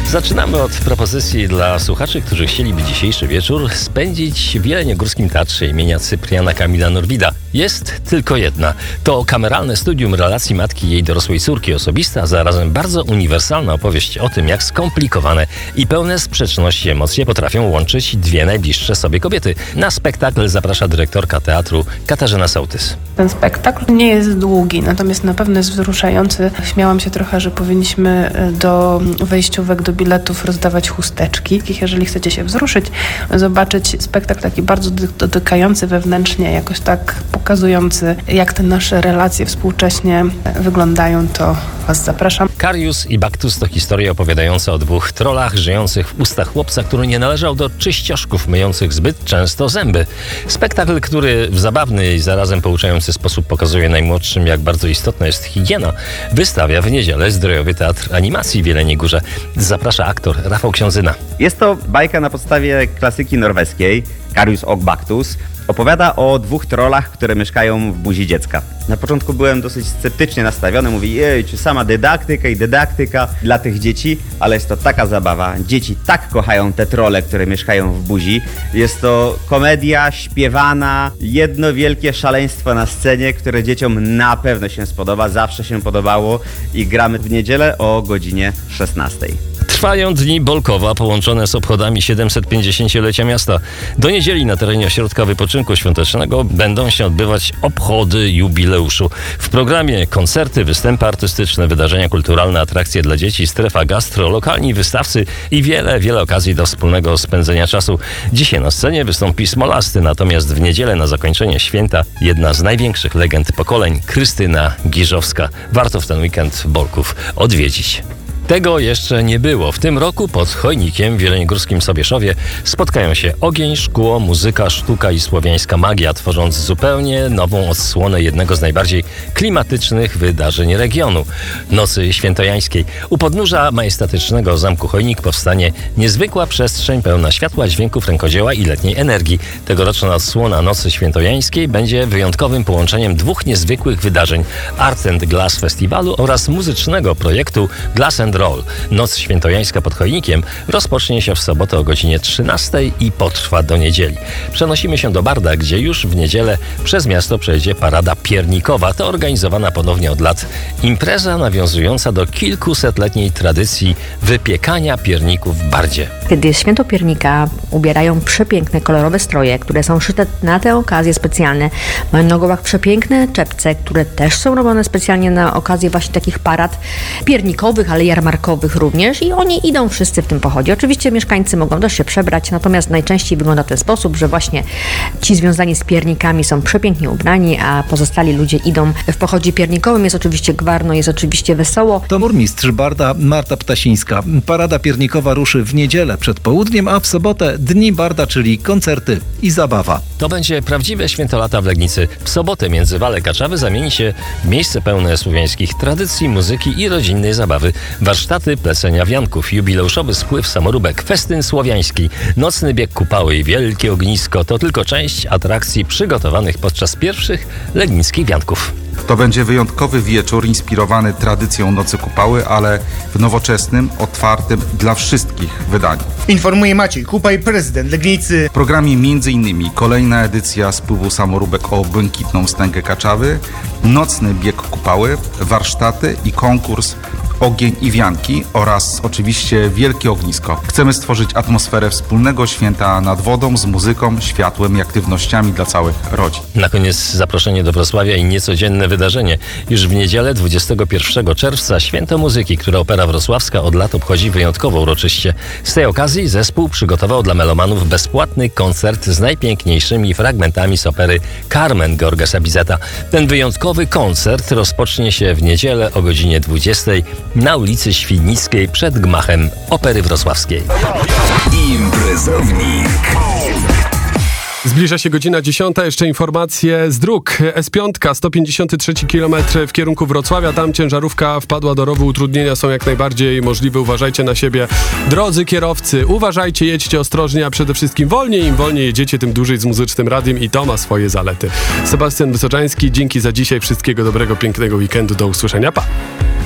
Zaczynamy od propozycji dla słuchaczy, którzy chcieliby dzisiejszy wieczór spędzić w Jeleniogórskim Teatrze imienia Cypriana Kamila Norwida. Jest tylko jedna. To kameralne studium relacji matki i jej dorosłej córki, osobista, a zarazem bardzo uniwersalna opowieść o tym, jak skomplikowane i pełne sprzeczności emocje potrafią łączyć dwie najbliższe sobie kobiety. Na spektakl zaprasza dyrektorka teatru Katarzyna Sołtys. Ten spektakl nie jest długi, natomiast na pewno jest wzruszający. Śmiałam się trochę, że powinniśmy do wejściówek, do biletów rozdawać chusteczki. Jeżeli chcecie się wzruszyć, zobaczyć spektakl taki bardzo dotykający wewnętrznie, jakoś tak pokazujący, jak te nasze relacje współcześnie wyglądają, to Was zapraszam. Karius i Baktus to historie opowiadające o dwóch trollach żyjących w ustach chłopca, który nie należał do czyścioszków myjących zbyt często zęby. Spektakl, który w zabawny i zarazem pouczający sposób pokazuje najmłodszym, jak bardzo istotna jest higiena, wystawia w niedzielę Zdrojowy Teatr Animacji w Jeleniej Górze. Zaprasza aktor Rafał Książyna. Jest to bajka na podstawie klasyki norweskiej, Karius og Baktus. Opowiada o dwóch trollach, które mieszkają w buzi dziecka. Na początku byłem dosyć sceptycznie nastawiony, mówię, czy sama dydaktyka dla tych dzieci, ale jest to taka zabawa. Dzieci tak kochają te trolle, które mieszkają w buzi. Jest to komedia śpiewana, jedno wielkie szaleństwo na scenie, które dzieciom na pewno się spodoba, zawsze się podobało i gramy w niedzielę o godzinie 16. Trwają dni Bolkowa połączone z obchodami 750-lecia miasta. Do niedzieli na terenie ośrodka wypoczynku świątecznego będą się odbywać obchody jubileuszu. W programie koncerty, występy artystyczne, wydarzenia kulturalne, atrakcje dla dzieci, strefa gastro, lokalni wystawcy i wiele okazji do wspólnego spędzenia czasu. Dzisiaj na scenie wystąpi Smolasty, natomiast w niedzielę na zakończenie święta jedna z największych legend pokoleń, Krystyna Giżowska. Warto w ten weekend Bolków odwiedzić. Tego jeszcze nie było. W tym roku pod Chojnikiem w Jeleniogórskim Sobieszowie spotkają się ogień, szkło, muzyka, sztuka i słowiańska magia, tworząc zupełnie nową odsłonę jednego z najbardziej klimatycznych wydarzeń regionu – Nocy Świętojańskiej. U podnóża majestatycznego Zamku Chojnik powstanie niezwykła przestrzeń pełna światła, dźwięków, rękodzieła i letniej energii. Tegoroczna odsłona Nocy Świętojańskiej będzie wyjątkowym połączeniem dwóch niezwykłych wydarzeń – Art and Glass Festiwalu oraz muzycznego projektu Glass and Roll. Noc Świętojańska pod Chojnikiem rozpocznie się w sobotę o godzinie 13 i potrwa do niedzieli. Przenosimy się do Barda, gdzie już w niedzielę przez miasto przejdzie Parada Piernikowa. To organizowana ponownie od lat impreza nawiązująca do kilkusetletniej tradycji wypiekania pierników w Bardzie. Kiedy jest święto piernika, ubierają przepiękne, kolorowe stroje, które są szyte na te okazje specjalne. Mają na głowach przepiękne czepce, które też są robione specjalnie na okazję właśnie takich parad piernikowych, ale jarmarkowych również i oni idą wszyscy w tym pochodzie. Oczywiście mieszkańcy mogą też się przebrać, natomiast najczęściej wygląda w ten sposób, że właśnie ci związani z piernikami są przepięknie ubrani, a pozostali ludzie idą w pochodzie piernikowym. Jest oczywiście gwarno, jest oczywiście wesoło. To burmistrz Barda Marta Ptasińska. Parada piernikowa ruszy w niedzielę przed południem, a w sobotę Dni Barda, czyli koncerty i zabawa. To będzie prawdziwe święto lata w Legnicy. W sobotę Międzywale Kaczawy zamieni się w miejsce pełne słowiańskich tradycji, muzyki i rodzinnej zabawy. Warsztaty plecenia wianków, jubileuszowy spływ samoróbek, festyn słowiański, nocny bieg kupały i wielkie ognisko to tylko część atrakcji przygotowanych podczas pierwszych legnickich wianków. To będzie wyjątkowy wieczór inspirowany tradycją Nocy Kupały, ale w nowoczesnym, otwartym dla wszystkich wydaniu. Informuje Maciej Kupaj, prezydent Legnicy. W programie m.in. kolejna edycja spływu samoróbek o błękitną wstęgę Kaczawy, nocny bieg kupały, warsztaty i konkurs Ogień i wianki oraz oczywiście wielkie ognisko. Chcemy stworzyć atmosferę wspólnego święta nad wodą z muzyką, światłem i aktywnościami dla całych rodzin. Na koniec zaproszenie do Wrocławia i niecodzienne wydarzenie. Już w niedzielę 21 czerwca Święto Muzyki, które Opera Wrocławska od lat obchodzi wyjątkowo uroczyście. Z tej okazji zespół przygotował dla melomanów bezpłatny koncert z najpiękniejszymi fragmentami z opery Carmen Georgesa Bizeta. Ten wyjątkowy koncert rozpocznie się w niedzielę o godzinie 20 na ulicy Świdnickiej przed gmachem Opery Wrocławskiej. Imprezownik. Zbliża się godzina 10. Jeszcze informacje z dróg. S5, 153 km w kierunku Wrocławia. Tam ciężarówka wpadła do rowu. Utrudnienia są jak najbardziej możliwe. Uważajcie na siebie. Drodzy kierowcy, uważajcie, jedźcie ostrożnie, a przede wszystkim wolniej. Im wolniej jedziecie, tym dłużej z muzycznym radiem i to ma swoje zalety. Sebastian Wysoczański, dzięki za dzisiaj. Wszystkiego dobrego, pięknego weekendu. Do usłyszenia. Pa!